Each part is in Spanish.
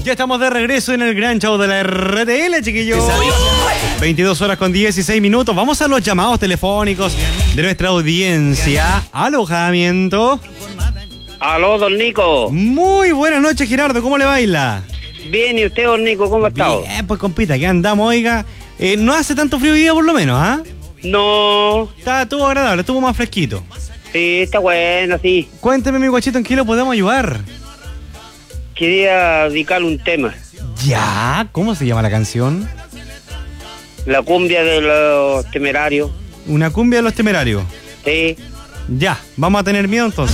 Ya estamos de regreso en el gran show de la RTL, chiquillos. 22 horas con 16 minutos. Vamos a los llamados telefónicos de nuestra audiencia. Alojamiento. Aló, don Nico. Muy buenas noches, Gerardo. ¿Cómo le baila? Bien, ¿y usted, don Nico, cómo ha estado? Bien, pues compita, aquí andamos, oiga. No hace tanto frío hoy día por lo menos, ¿ah? No. Estuvo agradable, estuvo más fresquito. Sí, está bueno, sí. Cuénteme, mi guachito, ¿en qué lo podemos ayudar? Quería dedicarle un tema. Ya, ¿cómo se llama la canción? La cumbia de los temerarios. Una cumbia de los temerarios. Sí. Ya, vamos a tener miedo entonces.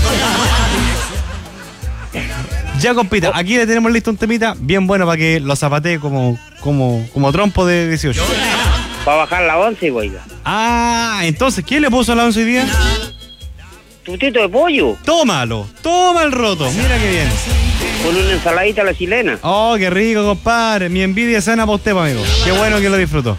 Ya, compita, aquí le tenemos listo un temita bien bueno para que lo zapatee como trompo de 18. Para bajar la 11, oiga. Ah, entonces, ¿quién le puso la 11 hoy día? Tutito de pollo. Tómalo, toma el roto, mira qué bien. Con una ensaladita a la chilena. Oh, qué rico, compadre. Mi envidia sana para usted, amigo. Qué bueno que lo disfrutó.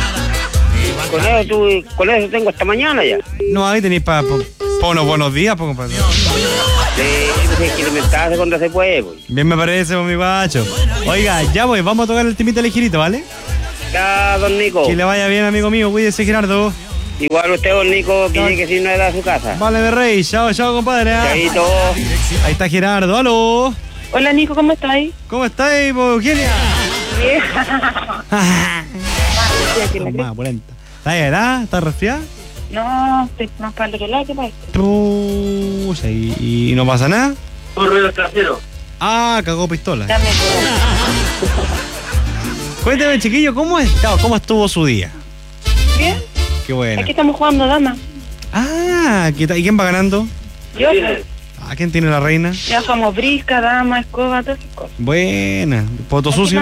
Con eso tengo hasta mañana ya. No, ahí tenéis para unos buenos días, pues, compadre. Sí, que alimentarse cuando se puede, pues. Bien me parece, pues, mi guacho. Oiga, ya pues, vamos a tocar el temita ligerito, ¿vale? Ya, don Nico. Que le vaya bien, amigo mío. Cuídese, Gerardo. Igual usted, don Nico, que llegue si no era a su casa. Vale, mi rey. Chao, chao, compadre. Chaito. Ahí está Gerardo. ¿Aló? Hola, Nico, ¿cómo estáis? ¿Cómo estáis, Eugenia? Bien. Más polenta. ¿Está helada? ¿Está resfriada? No, estoy más para el otro lado que para esto. Pucha, ¿y no pasa nada? Un ruido trasero. Ah, cagó pistola. Dame Cuéntame, chiquillo, ¿cómo estuvo su día? Bien. Qué bueno. Aquí estamos jugando dama. Ah, ¿y quién va ganando? Yo, ¿A quién tiene la reina? ya somos brisca, dama, escoba, todas esas cosas. Buena. ¿Poto sucio?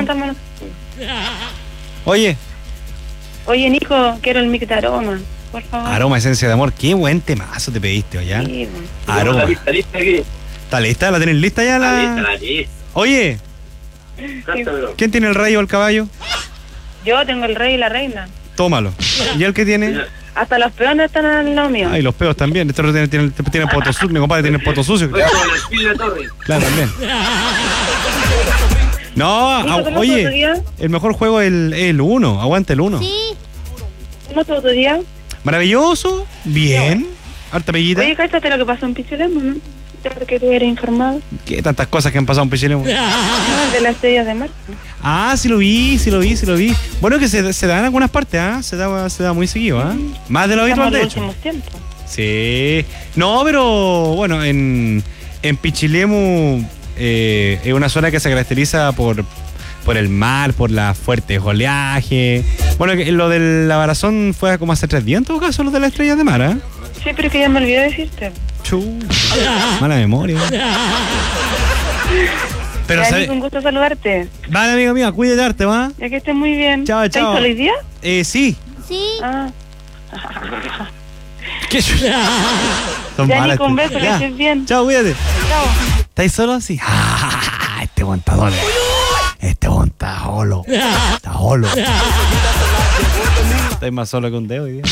Oye. Oye, Nico, quiero el mic de aroma, por favor. Aroma, esencia de amor. Qué buen temazo te pediste, ¿oye? Sí, bueno. Aroma. Lista aquí. ¿Está lista? ¿La tenés lista ya? La Oye, ¿quién tiene el rey o el caballo? Yo tengo el rey y la reina. Tómalo. ¿Y el que tiene? Hasta los peones están al lado mío. Ah, y los peos también. Este otro tiene poto sucio. Mi compadre tiene poto sucio. Claro, también. No, ¿Cómo oye, estuvo tu día? el mejor juego es el 1. Aguanta el 1. Sí. ¿Cómo estuvo tu día? Maravilloso. Bien. Harta pellita. Oye, cállate lo que pasó en Pichilemu, ¿no? Porque tú eres informado. ¿Qué tantas cosas que han pasado en Pichilemu? De las estrellas de mar. Ah, sí lo vi. Bueno, que se da en algunas partes, ¿ah? Se da muy seguido, ¿ah? Más de lo habitual, de hecho. En los últimos tiempos. Sí. No, pero bueno, en Pichilemu es una zona que se caracteriza por el mar, por las fuertes oleajes. Bueno, lo del Labarazón fue como hace 3 días, en todo caso, lo de las estrellas de mar, ¿eh? Sí, pero es que ya me olvidé decirte. Mala memoria. Pero Ya, ¿sabes? Nico, un gusto saludarte. Vale, amigo mío, cuídate, ¿va? Ya que estés muy bien. Chao, ¿Estás chao. solo hoy día? Sí. Ah. ¿Qué? Son Ya, malas, Nico, un beso, que ya. estés bien. Chao, cuídate. Chao. ¿Estáis solo? Sí. Ah, este montador. Este está solo. Está solo. Estáis más solo que un dedo hoy día.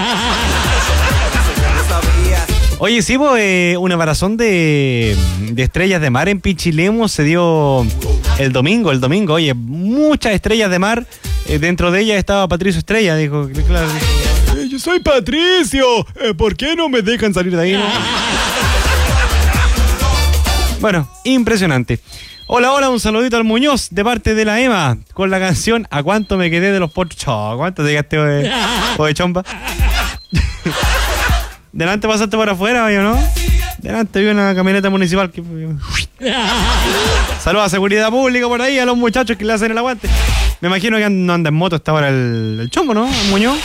Oye, sí, pues, una maratón de estrellas de mar en Pichilemu se dio el domingo. Oye, muchas estrellas de mar. Dentro de ellas estaba Patricio Estrella, dijo. Claro, dijo, yo soy Patricio. ¿Por qué no me dejan salir de ahí? Bueno, impresionante. Hola, un saludito al Muñoz de parte de la Emma con la canción ¿A cuánto me quedé de los potros? ¿A cuánto te llegaste de chompa? Delante pasaste por afuera, ¿o no? Delante vi una camioneta municipal que... Saludos a Seguridad Pública por ahí, a los muchachos que le hacen el aguante. Me imagino que no anda en moto hasta ahora el chombo, ¿no? El Muñoz.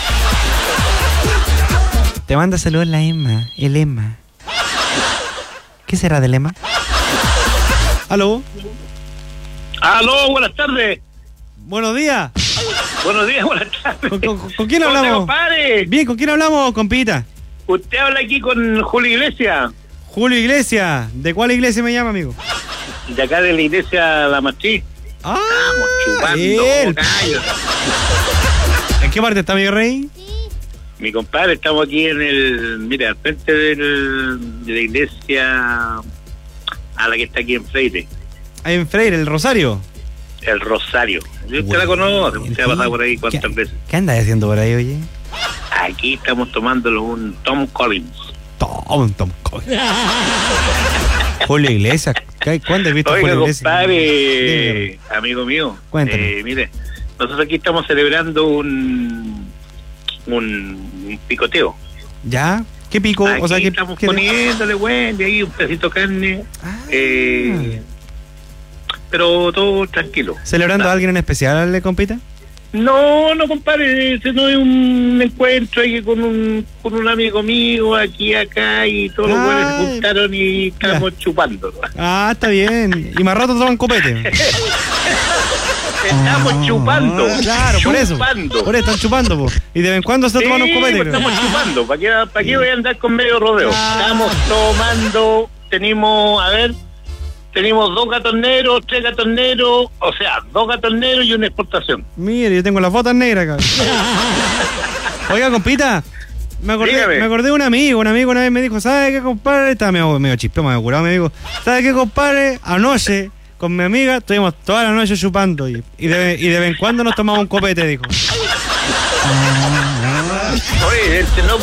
Te manda saludos la Emma, el Emma. ¿Qué será del Emma? ¿Aló? Aló, buenas tardes. Buenos días. Buenos días, buenas tardes. ¿Con quién hablamos? Compadre? Bien, ¿con quién hablamos, compita? Usted habla aquí con Julio Iglesias. Julio Iglesias. ¿De cuál iglesia me llama, amigo? De acá de la iglesia La Matriz. Ah, Estamos él. chupando gallo. ¿En qué parte está mi rey? Mi compadre, estamos aquí mira, al frente de la iglesia a la que está aquí en Freire. En Freire, el Rosario. El Rosario. Usted la conoce, usted ha pasado por ahí cuántas veces. ¿Qué andas haciendo por ahí, oye? Aquí estamos tomándolo un Tom Collins. Tom Collins. Julio Iglesias. ¿Cuándo has visto a Oiga, Julio Iglesias? compadre, amigo mío. Cuéntame. Mire, nosotros aquí estamos celebrando un picoteo. ¿Ya? ¿Qué pico? Aquí O sea, estamos poniéndole, güey, de ahí un pedacito de carne. Pero todo tranquilo. ¿Celebrando a alguien en especial, compita? No, compadre, ese no es un encuentro ahí con un amigo mío, aquí, acá, y todos los güeyes se juntaron y estamos chupando. Ah, está bien. Y más rato toman copete. Estamos chupando. Claro, por eso. Chupando. Por eso están chupando, po. Y de vez en cuando se toman un copete. Estamos chupando. ¿Para qué voy a andar con medio rodeo? Estamos tomando, tenemos 2 gatorneros, 3 gatorneros, o sea, 2 gatorneros y una exportación. Mire, yo tengo las botas negras acá. Oiga, compita, me acordé de un amigo una vez me dijo, ¿sabe qué, compadre? Estaba medio chispeo, medio curado, me dijo, ¿sabe qué, compadre? Anoche, con mi amiga, estuvimos toda la noche chupando y de vez en cuando nos tomamos un copete, dijo. Oye, no